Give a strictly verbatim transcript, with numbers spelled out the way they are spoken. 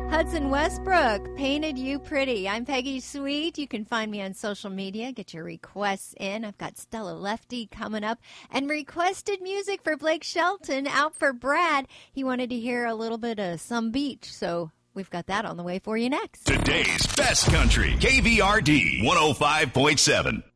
Hudson Westbrook, Painted You Pretty. I'm Peggy Sweet. You can find me on social media. Get your requests in. I've got Stella Lefty coming up. And requested music for Blake Shelton out for Brad. He wanted to hear a little bit of Some Beach, so we've got that on the way for you next. Today's best country, K V R D one oh five point seven.